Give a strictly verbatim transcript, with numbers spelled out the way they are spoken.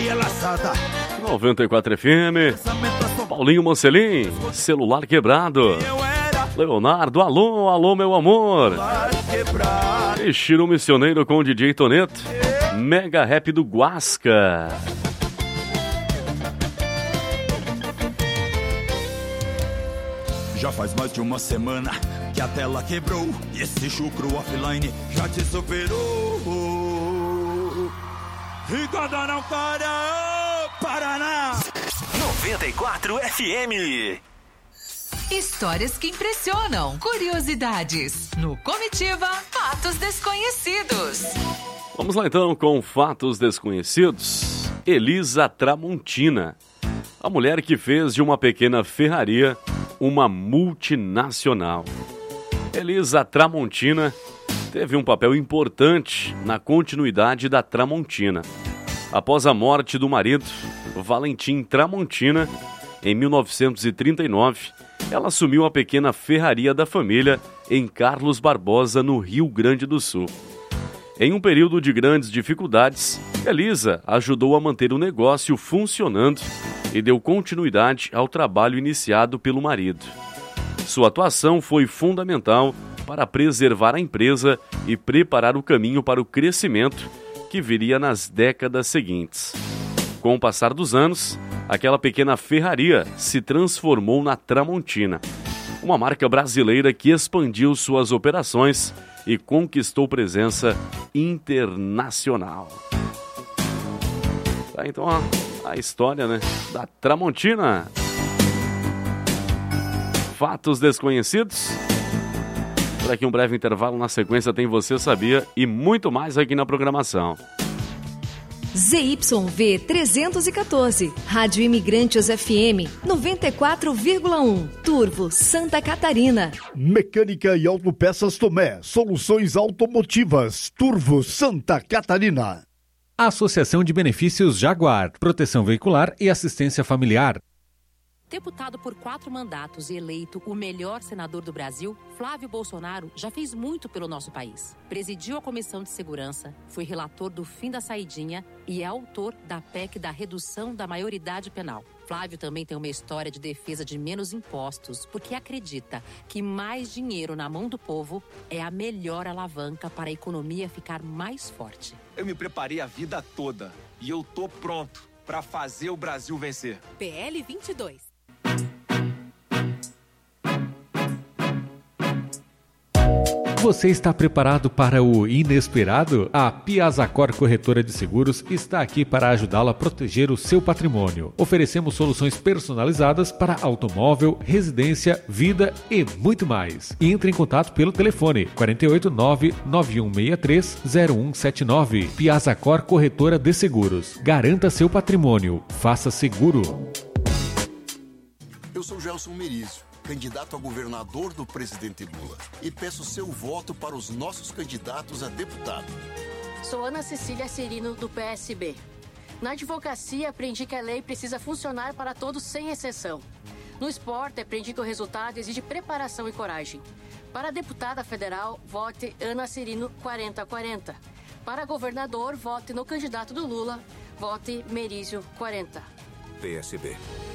noventa e quatro F M. Paulinho Mocelin, celular quebrado. Leonardo, alô, alô, meu amor. Estilo missioneiro com o D J Toneto. Mega Rap do Guasca. Já faz mais de uma semana que a tela quebrou e esse chucro offline já te superou. Ricardo não para, Paraná. noventa e quatro F M. Histórias que impressionam, curiosidades. No Comitiva, fatos desconhecidos. Vamos lá então com fatos desconhecidos. Elisa Tramontina, a mulher que fez de uma pequena ferraria uma multinacional. Elisa Tramontina teve um papel importante na continuidade da Tramontina. Após a morte do marido, Valentim Tramontina, em mil novecentos e trinta e nove, ela assumiu a pequena ferraria da família em Carlos Barbosa, no Rio Grande do Sul. Em um período de grandes dificuldades, Elisa ajudou a manter o negócio funcionando e deu continuidade ao trabalho iniciado pelo marido. Sua atuação foi fundamental para preservar a empresa e preparar o caminho para o crescimento que viria nas décadas seguintes. Com o passar dos anos, aquela pequena ferraria se transformou na Tramontina, uma marca brasileira que expandiu suas operações e conquistou presença internacional. Tá, então a, a história, né, da Tramontina. Fatos desconhecidos. Por aqui um breve intervalo, na sequência tem Você Sabia e muito mais aqui na programação. Z Y V trezentos e quatorze, Rádio Imigrantes F M noventa e quatro vírgula um, Turvo, Santa Catarina. Mecânica e Autopeças Tomé, soluções automotivas, Turvo, Santa Catarina. Associação de Benefícios Jaguar, proteção veicular e assistência familiar. Deputado por quatro mandatos e eleito o melhor senador do Brasil, Flávio Bolsonaro já fez muito pelo nosso país. Presidiu a Comissão de Segurança, foi relator do fim da saidinha e é autor da P E C da redução da maioridade penal. Flávio também tem uma história de defesa de menos impostos, porque acredita que mais dinheiro na mão do povo é a melhor alavanca para a economia ficar mais forte. Eu me preparei a vida toda e eu tô pronto para fazer o Brasil vencer. P L vinte e dois. Você está preparado para o inesperado? A Piazacor Corretora de Seguros está aqui para ajudá-lo a proteger o seu patrimônio. Oferecemos soluções personalizadas para automóvel, residência, vida e muito mais. Entre em contato pelo telefone quatro oito nove, nove um seis três, zero um sete nove. Piazacor Corretora de Seguros. Garanta seu patrimônio. Faça seguro. Eu sou Gelson Merizio, candidato a governador do presidente Lula, e peço seu voto para os nossos candidatos a deputado. Sou Ana Cecília Cirino, do P S B. Na advocacia, aprendi que a lei precisa funcionar para todos sem exceção. No esporte, aprendi que o resultado exige preparação e coragem. Para deputada federal, vote Ana Cirino quarenta quarenta. Para governador, vote no candidato do Lula, vote Merizio quarenta. P S B.